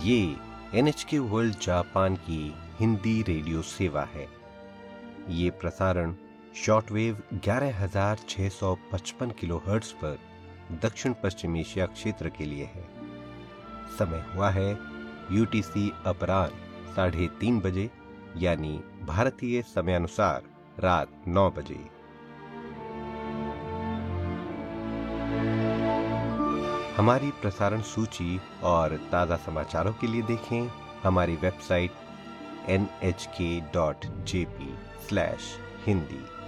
ये NHK world Japan की Hindi radio सेवा है। ये प्रसारण शॉर्टवेव 11,655 किलोहर्ट्ज पर दक्षिण पश्चिम एशिया क्षेत्र के लिए है। समय हुआ है UTC अपराह्न 3:30 बजे, यानी भारतीय समयानुसार रात 9 बजे। हमारी प्रसारण सूची और ताज़ा समाचारों के लिए देखें हमारी वेबसाइट nhk.jp/hindi।